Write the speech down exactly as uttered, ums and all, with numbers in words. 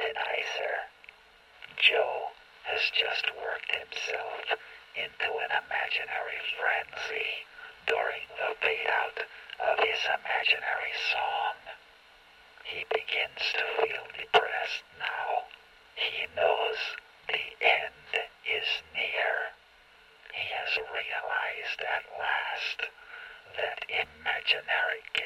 agonizer. Joe has just worked himself into an imaginary frenzy during the fade-out of his imaginary song. He begins to feel depressed now. He knows the end is near. He has realized at last that imaginary